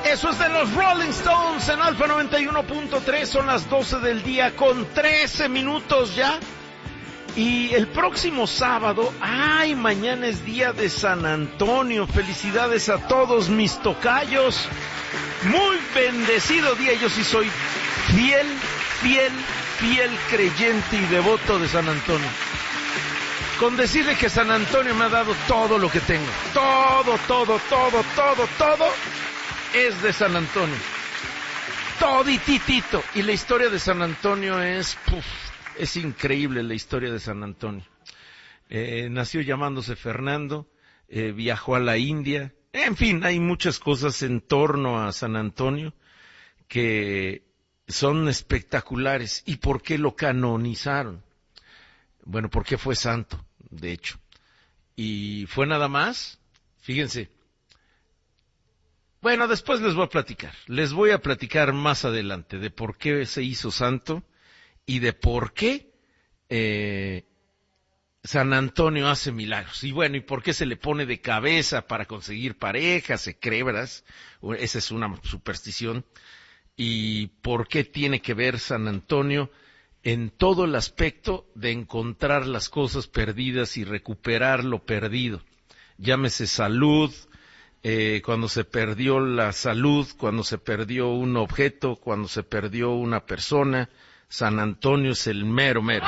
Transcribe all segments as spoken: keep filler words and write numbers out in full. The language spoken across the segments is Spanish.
Eso es de los Rolling Stones en Alfa noventa y uno punto tres. Son las doce del día con trece minutos ya. Y el próximo sábado, ay, mañana es día de San Antonio. Felicidades a todos mis tocayos. Muy bendecido día. Yo sí soy fiel, fiel, fiel creyente y devoto de San Antonio. Con decirle que San Antonio me ha dado todo lo que tengo. Todo, todo, todo, todo, todo es de San Antonio. Todititito. Y la historia de San Antonio es, puf, es increíble la historia de San Antonio. Eh, nació llamándose Fernando, eh, viajó a la India. En fin, hay muchas cosas en torno a San Antonio que son espectaculares. ¿Y por qué lo canonizaron? Bueno, porque fue santo, de hecho. Y fue nada más, fíjense. Bueno, después les voy a platicar. Les voy a platicar más adelante de por qué se hizo santo y de por qué eh, San Antonio hace milagros. Y bueno, y por qué se le pone de cabeza para conseguir pareja, se cree, ¿verdad? Esa es una superstición. Y por qué tiene que ver San Antonio en todo el aspecto de encontrar las cosas perdidas y recuperar lo perdido. Llámese salud, eh, cuando se perdió la salud, cuando se perdió un objeto, cuando se perdió una persona, San Antonio es el mero mero.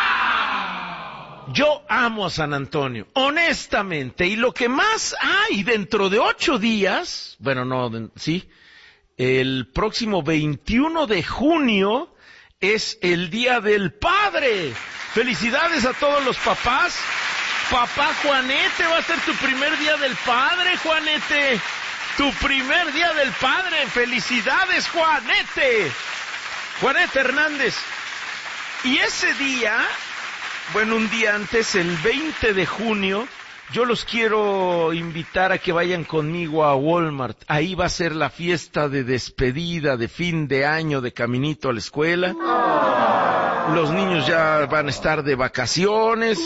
Yo amo a San Antonio, honestamente, y lo que más hay dentro de ocho días, bueno, no, sí, el próximo veintiuno de junio, es el Día del Padre. Felicidades a todos los papás. Papá Juanete, va a ser tu primer Día del Padre, Juanete. Tu primer Día del Padre. Felicidades, Juanete. Juanete Hernández. Y ese día, bueno, un día antes, el veinte de junio, yo los quiero invitar a que vayan conmigo a Walmart. Ahí va a ser la fiesta de despedida, de fin de año, de caminito a la escuela. Los niños ya van a estar de vacaciones.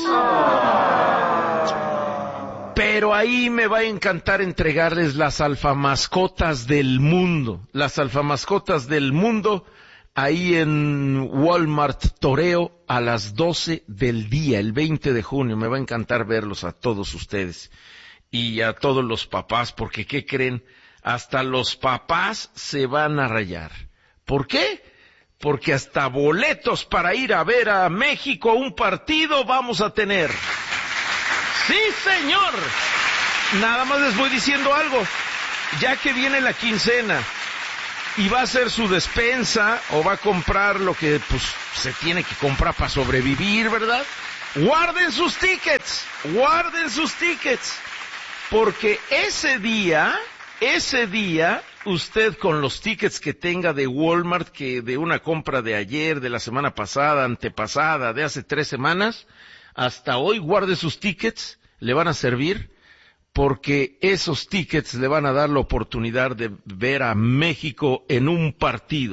Pero ahí me va a encantar entregarles las alfamascotas del mundo. Las alfamascotas del mundo, ahí en Walmart Toreo, a las doce del día, el veinte de junio. Me va a encantar verlos a todos ustedes y a todos los papás, porque ¿qué creen? Hasta los papás se van a rayar. ¿Por qué? Porque hasta boletos para ir a ver a México un partido vamos a tener. ¡Sí, señor! Nada más les voy diciendo algo. Ya que viene la quincena y va a hacer su despensa o va a comprar lo que pues se tiene que comprar para sobrevivir, ¿verdad? Guarden sus tickets, guarden sus tickets, porque ese día, ese día, usted con los tickets que tenga de Walmart, que de una compra de ayer, de la semana pasada, antepasada, de hace tres semanas, hasta hoy guarde sus tickets, le van a servir, porque esos tickets le van a dar la oportunidad de ver a México en un partido.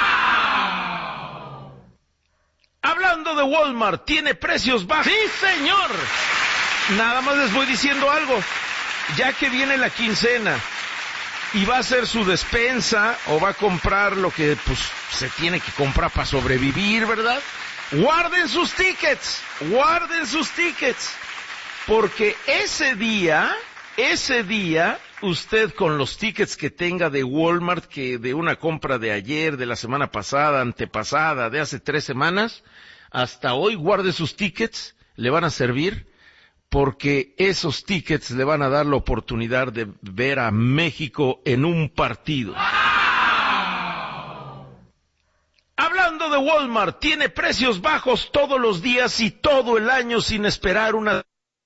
Hablando de Walmart, tiene precios bajos. ¡Sí, señor! Nada más les voy diciendo algo. Ya que viene la quincena y va a hacer su despensa o va a comprar lo que pues se tiene que comprar para sobrevivir, ¿verdad? Guarden sus tickets, guarden sus tickets. Porque ese día, ese día, usted con los tickets que tenga de Walmart, que de una compra de ayer, de la semana pasada, antepasada, de hace tres semanas, hasta hoy guarde sus tickets, le van a servir, porque esos tickets le van a dar la oportunidad de ver a México en un partido. Hablando de Walmart, tiene precios bajos todos los días y todo el año sin esperar una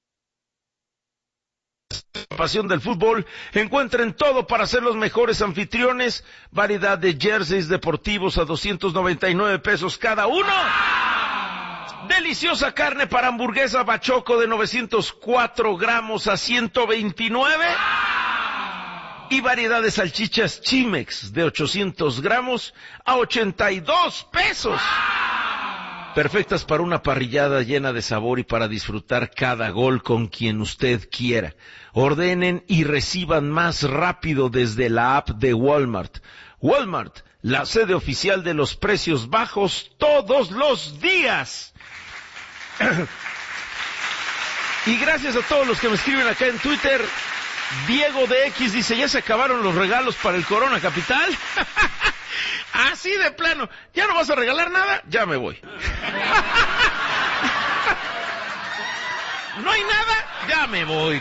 pasión del fútbol. Encuentren todo para ser los mejores anfitriones. Variedad de jerseys deportivos a doscientos noventa y nueve pesos cada uno. Deliciosa carne para hamburguesa Bachoco de novecientos cuatro gramos a ciento veintinueve. Y variedad de salchichas Chimex de ochocientos gramos a ochenta y dos pesos. perfectas para una parrillada llena de sabor y para disfrutar cada gol con quien usted quiera. Ordenen y reciban más rápido desde la app de Walmart. Walmart, la sede oficial de los precios bajos todos los días. Y gracias a todos los que me escriben acá en Twitter. Diego de X dice, ¿ya se acabaron los regalos para el Corona Capital? Así de plano, ¿ya no vas a regalar nada? Ya me voy. ¿No hay nada? Ya me voy.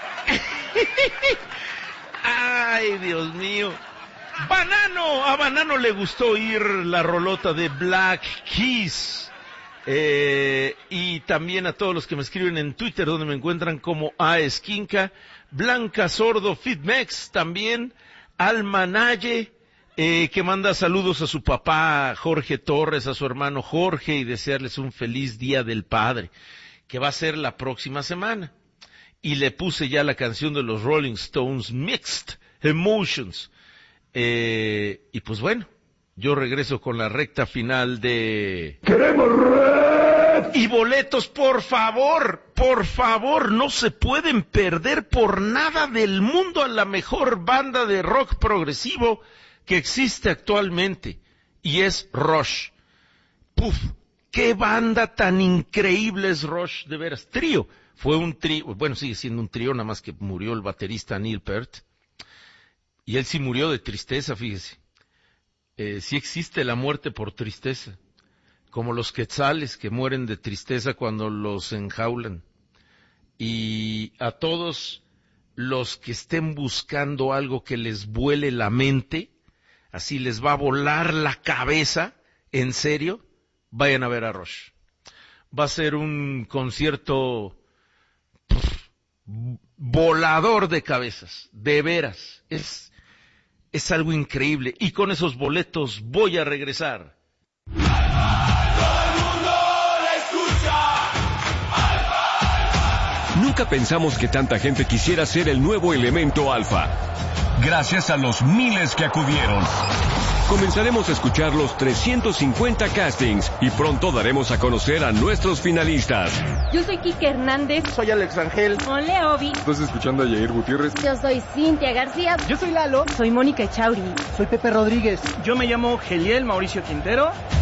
Ay, Dios mío. Banano, a Banano le gustó oír la rolota de Black Keys. Eh, y también a todos los que me escriben en Twitter, donde me encuentran como A Esquinca, Blanca Sordo Fitmex también, Alma Naye, eh, que manda saludos a su papá Jorge Torres, a su hermano Jorge, y desearles un feliz Día del Padre, que va a ser la próxima semana. Y le puse ya la canción de los Rolling Stones, Mixed Emotions. Eh, y pues bueno, yo regreso con la recta final de... ¡Queremos Red! Y boletos, por favor, por favor, no se pueden perder por nada del mundo a la mejor banda de rock progresivo que existe actualmente, y es Rush. Puf, qué banda tan increíble es Rush, de veras. Trío, fue un trío, bueno, sigue siendo un trío, nada más que murió el baterista Neil Peart, y él sí murió de tristeza, fíjese. Eh, sí existe la muerte por tristeza, como los quetzales que mueren de tristeza cuando los enjaulan. Y a todos los que estén buscando algo que les vuele la mente, así les va a volar la cabeza, en serio, vayan a ver a Rush. Va a ser un concierto pff, volador de cabezas, de veras, es... Es algo increíble, y con esos boletos voy a regresar. ¡Alfa! ¡Todo el mundo la escucha! ¡Alfa! Nunca pensamos que tanta gente quisiera ser el nuevo elemento Alfa. Gracias a los miles que acudieron, comenzaremos a escuchar los trescientos cincuenta castings y pronto daremos a conocer a nuestros finalistas. Yo soy Kike Hernández. Soy Alex Rangel. Hola, Obi. Estás escuchando a Yair Gutiérrez. Yo soy Cintia García. Yo soy Lalo. Soy Mónica Echauri. Soy Pepe Rodríguez. Yo me llamo Geliel Mauricio Quintero.